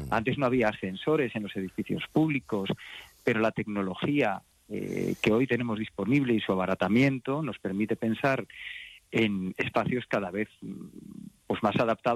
Antes no había ascensores en los edificios públicos, pero la tecnología que hoy tenemos disponible y su abaratamiento nos permite pensar en espacios cada vez pues más adaptados